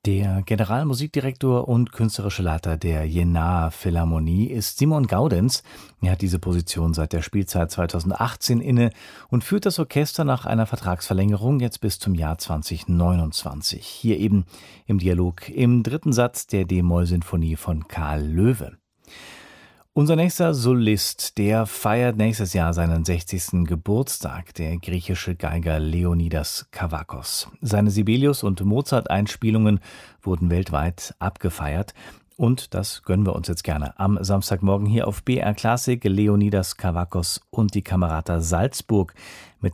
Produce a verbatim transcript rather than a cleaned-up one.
Der Generalmusikdirektor und künstlerische Leiter der Jenaer Philharmonie ist Simon Gaudenz. Er hat diese Position seit der Spielzeit zweitausendachtzehn inne und führt das Orchester nach einer Vertragsverlängerung jetzt bis zum Jahr zweitausendneunundzwanzig. Hier eben im Dialog im dritten Satz der D-Moll-Sinfonie von Karl Loewe. Unser nächster Solist, der feiert nächstes Jahr seinen sechzigsten Geburtstag, der griechische Geiger Leonidas Kavakos. Seine Sibelius- und Mozart-Einspielungen wurden weltweit abgefeiert. Und das gönnen wir uns jetzt gerne am Samstagmorgen hier auf B R Klassik. Leonidas Kavakos und die Camerata Salzburg mit